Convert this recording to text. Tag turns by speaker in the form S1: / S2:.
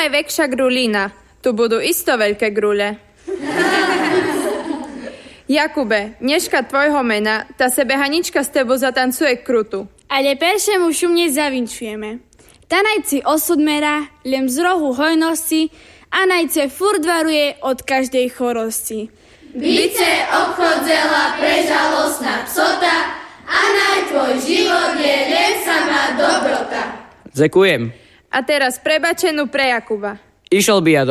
S1: najväčšia grulina. Tu budú isto veľké grule. Jakube, dneška tvojho mena, tá sebehanička z tebou zatancuje krutu.
S2: Ale peršemu šumne zavinčujeme. Tá najci osud mera, lem z rohu hojnosti a najce furt varuje od každej chorosti.
S3: Bice obchodzela prežalostná psota a naj tvoj život je len sama dobrota.
S4: Ďakujem.
S1: A teraz prebačenú pre Jakuba.
S4: Išiel by ja do